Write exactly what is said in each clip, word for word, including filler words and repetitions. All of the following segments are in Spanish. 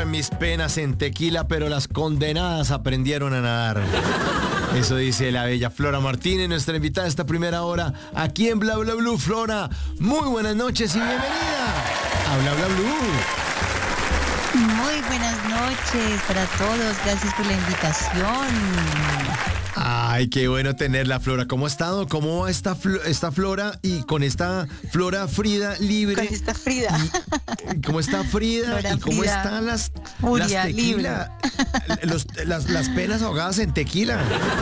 eran mis penas en tequila, pero las condenadas aprendieron a nadar. Eso dice la bella Flora Martínez, nuestra invitada esta primera hora aquí en Bla Bla Blue. Flora, muy buenas noches y bienvenida a Bla Bla Blue. Muy buenas noches para todos, gracias por la invitación. Ay, qué bueno tenerla, Flora. ¿Cómo ha estado? ¿Cómo va esta, esta Flora? Y con esta Flora Frida libre. Con esta Frida. Y, ¿Cómo está Frida? Flora ¿Y cómo Frida, están las, Furia, las tequila? Los, las, las penas ahogadas en tequila.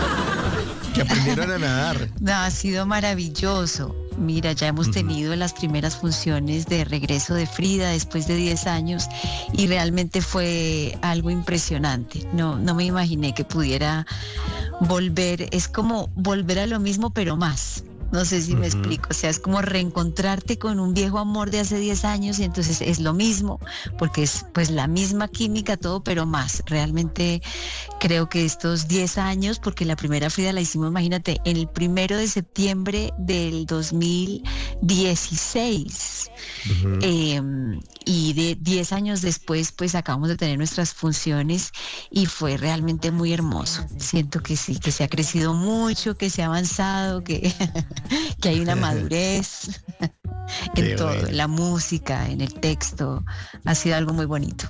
Que aprendieron a nadar. No, ha sido maravilloso. Mira, ya hemos tenido las primeras funciones de regreso de Frida después de diez años y realmente fue algo impresionante. No, no me imaginé que pudiera volver, es como volver a lo mismo pero más. No sé si me uh-huh. explico, o sea, es como reencontrarte con un viejo amor de hace diez años y entonces es lo mismo, porque es pues la misma química, todo, pero más. Realmente creo que estos diez años, porque la primera Frida la hicimos, imagínate, en el primero de septiembre del dos mil dieciséis. Uh-huh. Eh, y de diez años después, pues acabamos de tener nuestras funciones y fue realmente muy hermoso. Siento que sí, que se ha crecido mucho, que se ha avanzado, que... que hay una madurez en Qué todo, bueno. En la música, en el texto, ha sido algo muy bonito.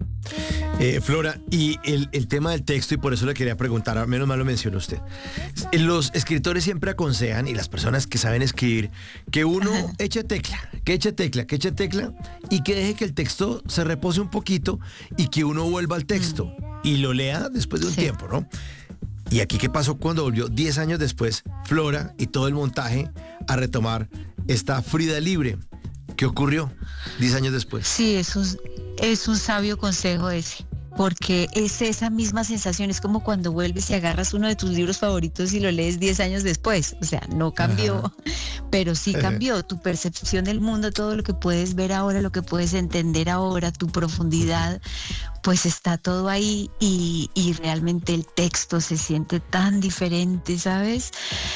Eh, Flora, y el, el tema del texto, y por eso le quería preguntar, menos mal lo mencionó usted. Los escritores siempre aconsejan, y las personas que saben escribir, que uno Ajá. eche tecla, que eche tecla, que eche tecla, y que deje que el texto se repose un poquito, y que uno vuelva al texto, mm. y lo lea después de un sí. tiempo, ¿no? Y aquí, ¿qué pasó cuando volvió diez años después Flora y todo el montaje a retomar esta Frida libre? ¿Qué ocurrió diez años después? Sí, es un, es un sabio consejo ese, porque es esa misma sensación, es como cuando vuelves y agarras uno de tus libros favoritos y lo lees diez años después, o sea, no cambió, Ajá. pero sí cambió tu percepción del mundo, todo lo que puedes ver ahora, lo que puedes entender ahora, tu profundidad, pues está todo ahí y, y realmente el texto se siente tan diferente, ¿sabes?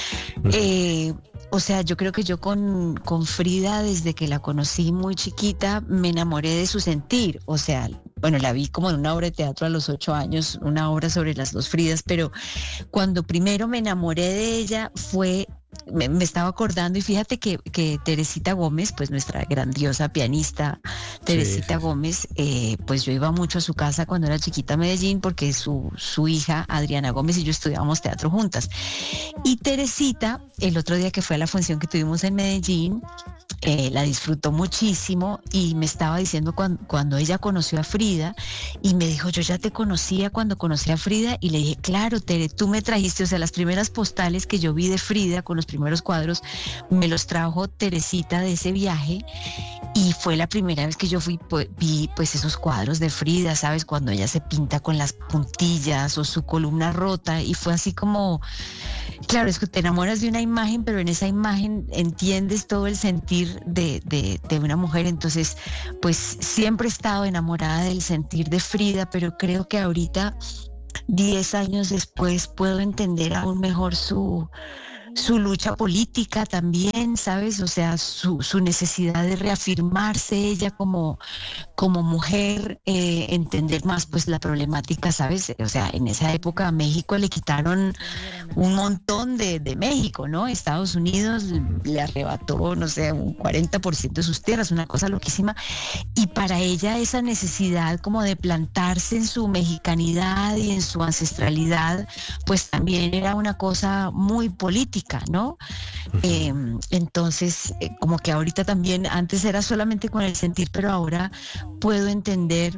Eh, o sea, yo creo que yo con, con Frida, desde que la conocí muy chiquita, me enamoré de su sentir, o sea, bueno, la vi como en una obra de teatro a los ocho años, una obra sobre las dos Fridas, pero cuando primero me enamoré de ella fue, me, me estaba acordando, y fíjate que, que Teresita Gómez, pues nuestra grandiosa pianista, Teresita sí, sí. Gómez, eh, pues yo iba mucho a su casa cuando era chiquita a Medellín, porque su, su hija, Adriana Gómez, y yo estudiábamos teatro juntas. Y Teresita, el otro día que fue a la función que tuvimos en Medellín, Eh, la disfrutó muchísimo y me estaba diciendo cuando, cuando ella conoció a Frida y me dijo, yo ya te conocía cuando conocí a Frida, y le dije, claro, Tere, tú me trajiste, o sea, las primeras postales que yo vi de Frida con los primeros cuadros, me los trajo Teresita de ese viaje y fue la primera vez que yo fui, pues, vi pues esos cuadros de Frida, ¿sabes? Cuando ella se pinta con las puntillas o su columna rota, y fue así como, claro, es que te enamoras de una imagen, pero en esa imagen entiendes todo el sentir de, de, de una mujer. Entonces, pues siempre he estado enamorada del sentir de Frida, pero creo que ahorita, diez años después, puedo entender aún mejor su... su lucha política también, ¿sabes? O sea, su, su necesidad de reafirmarse ella como, como mujer, eh, entender más pues la problemática, ¿sabes? O sea, en esa época a México le quitaron un montón de, de México, ¿no? Estados Unidos le arrebató, no sé, un cuarenta por ciento de sus tierras, una cosa loquísima. Y para ella esa necesidad como de plantarse en su mexicanidad y en su ancestralidad, pues también era una cosa muy política, ¿no? Uh-huh. Eh, entonces, eh, como que ahorita también, antes era solamente con el sentir, pero ahora puedo entender,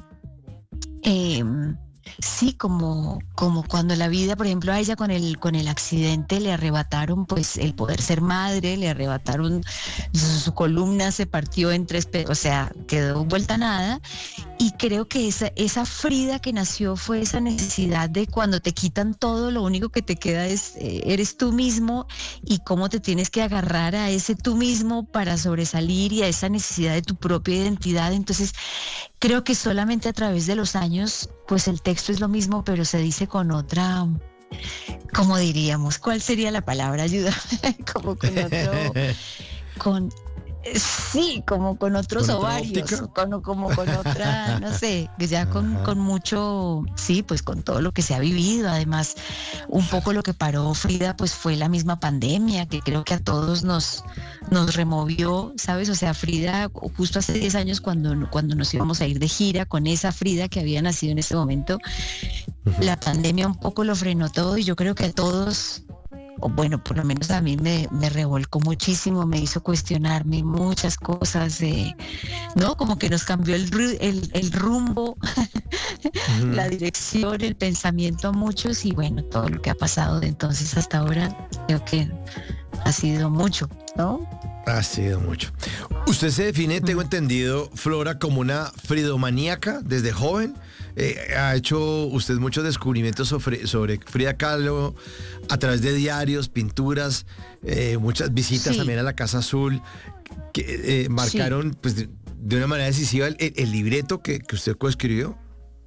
eh, sí, como, como cuando la vida, por ejemplo, a ella con el, con el accidente le arrebataron pues el poder ser madre, le arrebataron su, su columna, se partió en tres pedazos, o sea, quedó vuelta a nada. Y creo que esa, esa Frida que nació fue esa necesidad de cuando te quitan todo, lo único que te queda es, eh, eres tú mismo, y cómo te tienes que agarrar a ese tú mismo para sobresalir, y a esa necesidad de tu propia identidad. Entonces, creo que solamente a través de los años, pues el texto es lo mismo, pero se dice con otra, ¿cómo diríamos? ¿Cuál sería la palabra? Ayuda, como con otro, con... Sí, como con otros ¿Con otra ovarios, óptica? con, como con otra, no sé, que ya con, Ajá. con mucho, sí, pues con todo lo que se ha vivido. Además, un poco lo que paró Frida, pues fue la misma pandemia, que creo que a todos nos, nos removió, ¿sabes? O sea, Frida, justo hace diez años, cuando, cuando nos íbamos a ir de gira con esa Frida que había nacido en ese momento, Ujú. la pandemia un poco lo frenó todo y yo creo que a todos, o bueno, por lo menos a mí me, me revolcó muchísimo, me hizo cuestionarme muchas cosas, eh, ¿no? Como que nos cambió el, ru- el, el rumbo, la Ujú. dirección, el pensamiento a muchos y bueno, todo lo que ha pasado de entonces hasta ahora, creo que ha sido mucho, ¿no? Ha sido mucho. Usted se define, tengo Mm. entendido, Flora, como una fridomaníaca desde joven. Eh, ha hecho usted muchos descubrimientos sobre, sobre Frida Kahlo a través de diarios, pinturas, eh, muchas visitas Sí, también a la Casa Azul, que eh, sí. marcaron pues, de, de una manera decisiva el, el- el libreto que, que usted coescribió.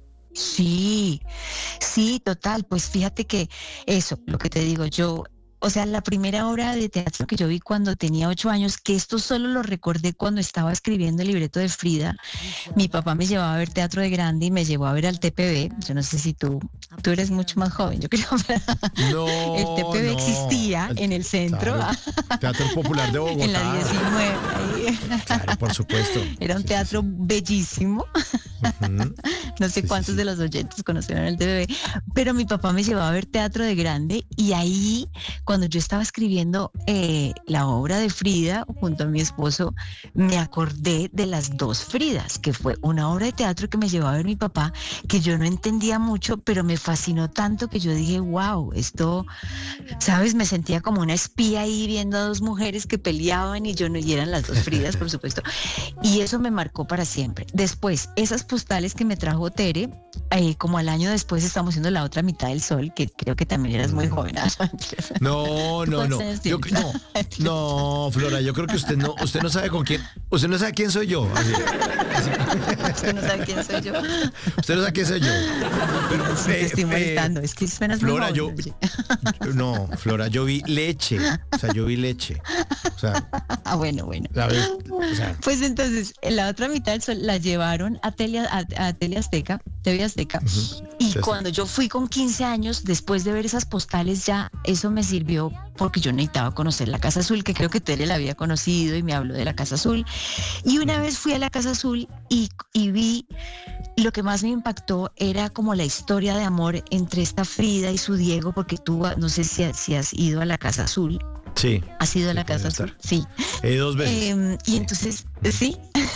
Sí, sí, total. Pues fíjate que eso, lo que te digo, yo, o sea, la primera obra de teatro que yo vi cuando tenía ocho años, que esto solo lo recordé cuando estaba escribiendo el libreto de Frida, mi papá me llevaba a ver teatro de grande y me llevó a ver al T P B. Yo no sé si tú, tú eres mucho más joven, yo creo, el No, T P B no. existía El- en el centro, claro, Teatro Popular de en la Bogotá. diecinueve. ahí. Claro, por supuesto. Era un Sí, sí, teatro sí. bellísimo. Ujú. No sé Sí, sí, cuántos de sí. los oyentes conocieron el T V B, pero mi papá me llevaba a ver teatro de grande y ahí, cuando yo estaba escribiendo eh, la obra de Frida junto a mi esposo, me acordé de las dos Fridas, que fue una obra de teatro que me llevaba a ver mi papá, que yo no entendía mucho, pero me fascinó tanto que yo dije, wow, esto, ¿sabes? Me sentía como una espía ahí viendo a dos mujeres que peleaban y yo no, y eran las dos Fridas, por supuesto. Y eso me marcó para siempre. Después, esas postales que me trajo Tere, eh, como al año después estamos haciendo La otra mitad del sol, que creo que también eras muy Mm. joven. No, ¿Tú no, cuántos no. años Yo, tienes? no, no, Flora, yo creo que usted no, usted no sabe con quién, usted no sabe quién soy yo. Así, Usted no sabe quién soy yo. usted no sabe quién soy yo. Pero, Sí, te eh, estoy eh, molestando. Es que suenas muy Flora, joven. yo, Oye. no, Flora, yo vi leche. O sea, yo vi leche. O sea, Ah, bueno, bueno. ¿sabes? O sea, Pues entonces, en la otra mitad del sol la llevaron a Tele, a, a Tele Azteca, T V Azteca, ujú, y ya está. cuando yo fui con quince años, después de ver esas postales, ya eso me sirvió porque yo necesitaba conocer la Casa Azul, que creo que Tele la había conocido y me habló de la Casa Azul. Y una Ujú. vez fui a la Casa Azul y, y vi, lo que más me impactó era como la historia de amor entre esta Frida y su Diego, porque tú, no sé si, si has ido a la Casa Azul. Sí, ¿Has ido a sí, la podría Casa Azul? estar. Sí. Eh, dos veces. Eh, y Sí. entonces, Ujú. sí.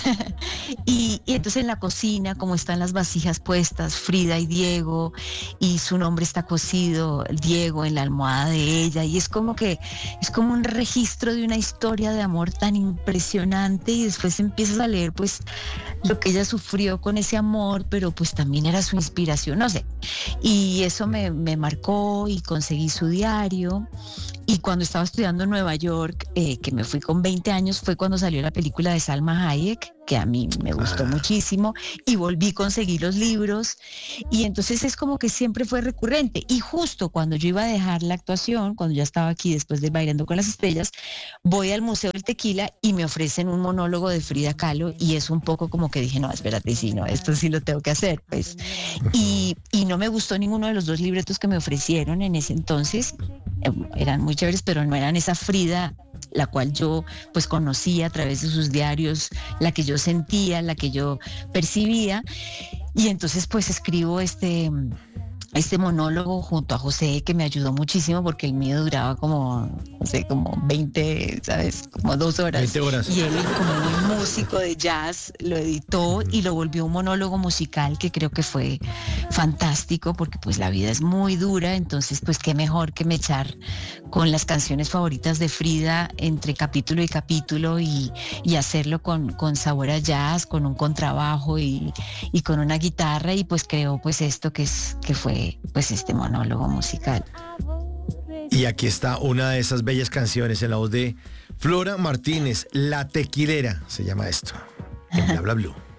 y, y entonces en la cocina, como están las vasijas puestas, Frida y Diego, y su nombre está cosido, Diego, en la almohada de ella, y es como que es como un registro de una historia de amor tan impresionante, y después empiezas a leer pues lo que ella sufrió con ese amor, pero pues también era su inspiración, no sé. Y eso me, me marcó y conseguí su diario. Y cuando estaba estudiando en Nueva York, eh, que me fui con veinte años, fue cuando salió la película de Salma Hayek, que a mí me gustó Ah, muchísimo, y volví a conseguir los libros. Y entonces es como que siempre fue recurrente. Y justo cuando yo iba a dejar la actuación, cuando ya estaba aquí después de Bailando con las Estrellas, voy al Museo del Tequila y me ofrecen un monólogo de Frida Kahlo y es un poco como que dije, no, espérate, sí, no, esto sí lo tengo que hacer, pues. ujú. Y, y no me gustó ninguno de los dos libretos que me ofrecieron en ese entonces. Eh, eran muy chéveres, pero no eran esa Frida la cual yo pues conocía a través de sus diarios, la que yo sentía, la que yo percibía. Y entonces pues escribo este, este monólogo junto a José, que me ayudó muchísimo porque el mío duraba como, no sé, como veinte, ¿sabes? Como dos horas. veinte horas. Y él, como buen músico de jazz, lo editó y lo volvió un monólogo musical que creo que fue fantástico porque pues la vida es muy dura, entonces pues qué mejor que me echar con las canciones favoritas de Frida entre capítulo y capítulo y, y hacerlo con, con sabor a jazz, con un contrabajo y, y con una guitarra y pues creo pues esto que es que fue pues este monólogo musical. Y aquí está una de esas bellas canciones en la voz de Flora Martínez, La Tequilera, se llama esto, en Bla Bla Blue.